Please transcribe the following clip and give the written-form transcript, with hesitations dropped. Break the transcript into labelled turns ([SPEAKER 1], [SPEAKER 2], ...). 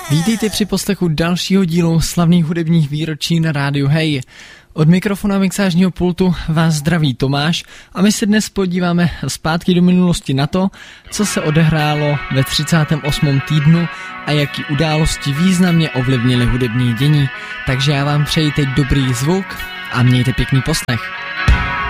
[SPEAKER 1] Vítejte při poslechu dalšího dílu slavných hudebních výročí na rádiu Hey. Od mikrofonu a mixážního pultu vás zdraví Tomáš a my se dnes podíváme zpátky do minulosti na to, co se odehrálo ve 38. týdnu a jaký události významně ovlivnily hudební dění. Takže já vám přeji teď dobrý zvuk a mějte pěkný poslech.